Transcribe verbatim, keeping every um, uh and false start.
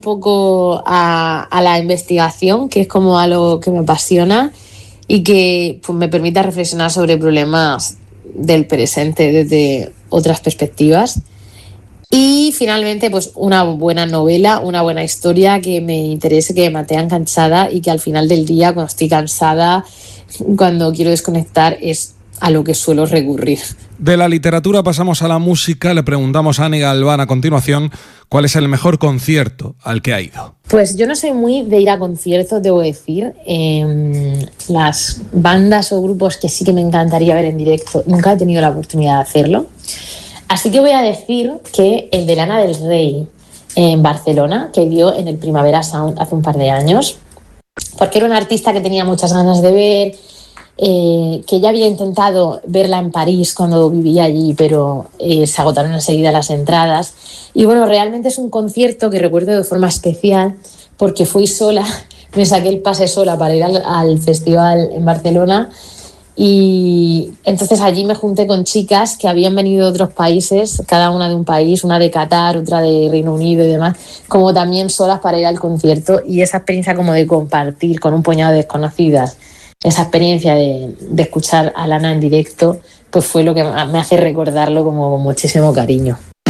poco a, a la investigación, que es como algo que me apasiona y que pues, me permite reflexionar sobre problemas del presente desde otras perspectivas. Y finalmente, pues una buena novela, una buena historia que me interese, que me mantenga cansada y que al final del día, cuando estoy cansada, cuando quiero desconectar, es a lo que suelo recurrir. De la literatura pasamos a la música. Le preguntamos a Ani Galván a continuación cuál es el mejor concierto al que ha ido. Pues yo no soy muy de ir a conciertos, debo decir. Eh, las bandas o grupos que sí que me encantaría ver en directo, nunca he tenido la oportunidad de hacerlo. Así que voy a decir que el de Lana del Rey en Barcelona, que dio en el Primavera Sound hace un par de años, porque era una artista que tenía muchas ganas de ver, eh, que ya había intentado verla en París cuando vivía allí, pero eh, se agotaron enseguida las entradas. Y bueno, realmente es un concierto que recuerdo de forma especial porque fui sola, me saqué el pase sola para ir al, al festival en Barcelona. Y entonces allí me junté con chicas que habían venido de otros países, cada una de un país, una de Qatar, otra de Reino Unido y demás, como también solas para ir al concierto. Y esa experiencia como de compartir con un puñado de desconocidas, esa experiencia de, de escuchar a Lana en directo, pues fue lo que me hace recordarlo como con muchísimo cariño.